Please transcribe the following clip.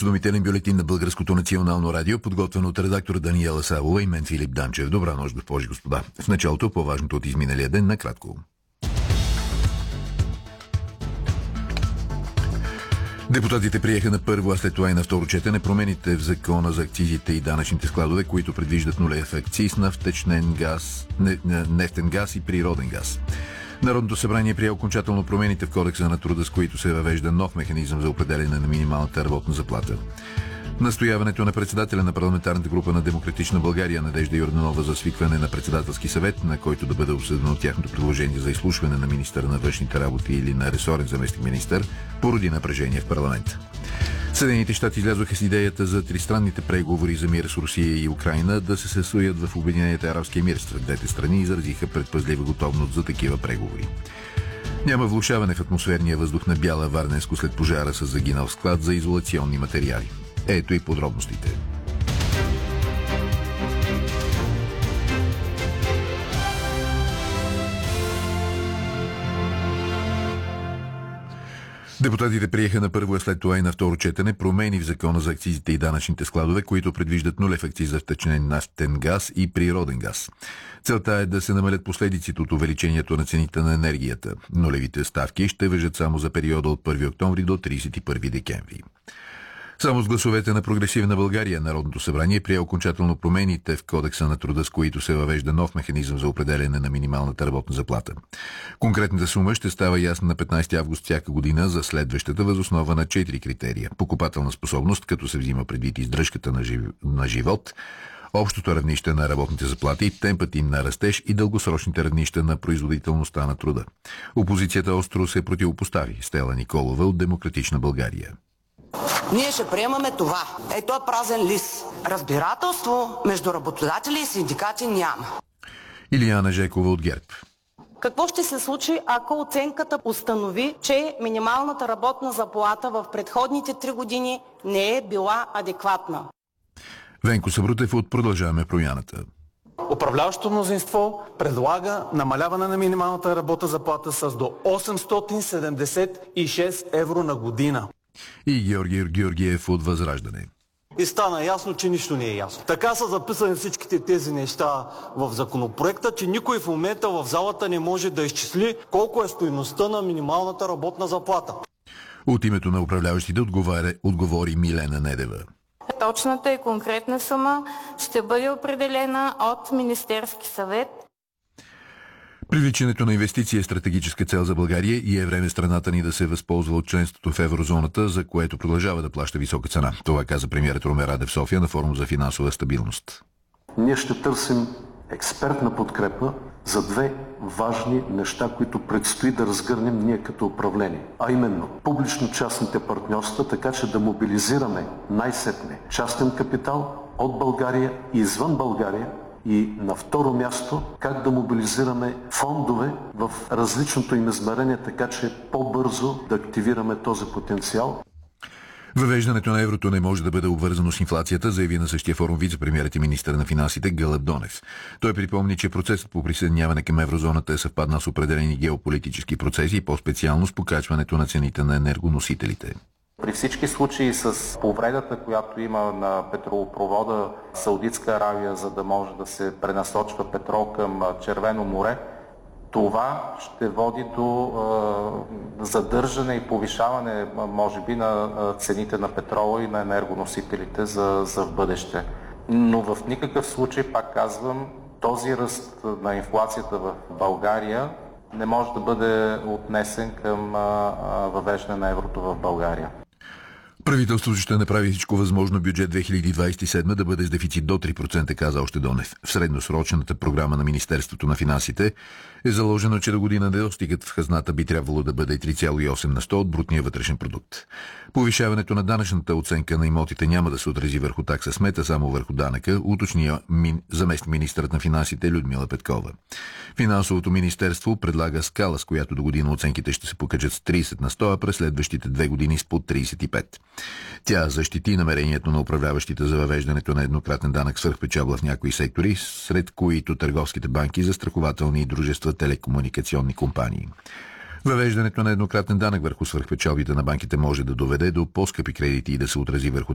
осведомителен бюлетин на Българското национално радио, подготвен от редактора Даниела Савова и мен Филип Данчев. Добра нощ, госпожи и господа. В началото по-важното от изминалия ден накратко. Депутатите приеха на първо, а след това и на второ четене промените в закона за акцизите и данъчните складове, които предвиждат нулев акциз на втечнен газ, нефтен газ и природен газ. Народното събрание прие окончателно промените в Кодекса на труда, с които се въвежда нов механизъм за определяне на минималната работна заплата. Настояването на председателя на парламентарната група на Демократична България Надежда Йорданова за свикване на председателски съвет, на който да бъде обсъдено тяхното предложение за изслушване на министъра на външните работи или на ресорен заместник-министър, породи напрежение в парламента. Съединените щати излязоха с идеята за тристранните преговори за мир с Русия и Украйна да се състоят в Обединените арабски емирства. Двете страни изразиха предпазлива готовност за такива преговори. Няма влошаване в атмосферния въздух на Бяла Варненско след пожара с загинал склад за изолационни материали. Ето и подробностите. Депутатите приеха на първо, а след това и на второ четене промени в закона за акцизите и данъчните складове, които предвиждат нулев акциз за втечнен нафтен газ и природен газ. Целта е да се намалят последиците от увеличението на цените на енергията. Нулевите ставки ще важат само за периода от 1 октомври до 31 декември. Само с гласовете на Прогресивна България Народното събрание прие окончателно промените в Кодекса на труда, с които се въвежда нов механизъм за определяне на минималната работна заплата. Конкретната сума ще става ясна на 15 август всяка година за следващата въз основа на 4 критерия. Покупателна способност, като се взима предвид издръжката на живот, общото равнище на работните заплати, темпът им на растеж и дългосрочните равнища на производителността на труда. Опозицията остро се противопостави. Стела Николова от Демократична България. Ние ще приемаме това. Ето е празен лист. Разбирателство между работодатели и синдикати няма. Илияна Жекова от ГЕРБ. Какво ще се случи, ако оценката установи, че минималната работна заплата в предходните 3 години не е била адекватна? Венко Сабрутев от Продължаваме промяната. Управляващото мнозинство предлага намаляване на минималната работна заплата с до 876 евро на година. И Георги Георгиев от Възраждане. И стана ясно, че нищо не е ясно. Така са записани всичките тези неща в законопроекта, че никой в момента в залата не може да изчисли колко е стойността на минималната работна заплата. От името на управляващите отговори Милена Недева. Точната и конкретна сума ще бъде определена от Министерски съвет. Привличането на инвестиции е стратегическа цел за България и е време страната ни да се възползва от членството в еврозоната, за което продължава да плаща висока цена. Това каза премиерът Румен Радев в София на форум за финансова стабилност. Ние ще търсим експертна подкрепа за две важни неща, които предстои да разгърнем ние като управление. А именно публично-частните партньорства, така че да мобилизираме най-сетне частен капитал от България и извън България. И на второ място, как да мобилизираме фондове в различното им измерение, така че по-бързо да активираме този потенциал. Въвеждането на еврото не може да бъде обвързано с инфлацията, заяви на същия форум вице-премиерът и министър на финансите Гълъб Донев. Той припомни, че процесът по присъединяване към еврозоната е съвпаднал с определени геополитически процеси и по-специално с покачването на цените на енергоносителите. При всички случаи с повредата, която има на петролопровода Саудитска Аравия, за да може да се пренасочва петрол към Червено море, това ще води до задържане и повишаване, може би, на цените на петрола и на енергоносителите за в бъдеще. Но в никакъв случай, пак казвам, този ръст на инфлацията в България не може да бъде отнесен към въвеждане на еврото в България. Правителството ще направи всичко възможно бюджет 2027 да бъде с дефицит до 3%, каза още Донев. В средносрочната програма на Министерството на финансите е заложено, че до година недостигът в хазната би трябвало да бъде 3,8 на 100 от брутния вътрешен продукт. Повишаването на данъчната оценка на имотите няма да се отрази върху такса смет, а само върху данъка, уточни заместник-министърът на финансите Людмила Петкова. Финансовото министерство предлага скала, с която до година оценките ще се покачат с 30 на 100, а през следващите 2 години с по 35. Тя защити намерението на управляващите за въвеждането на еднократен данък свръхпечалба в някои сектори, сред които търговските банки, застрахователни и дружества, телекомуникационни компании. Въвеждането на еднократен данък върху свръхпечалбите на банките може да доведе до по-скъпи кредити и да се отрази върху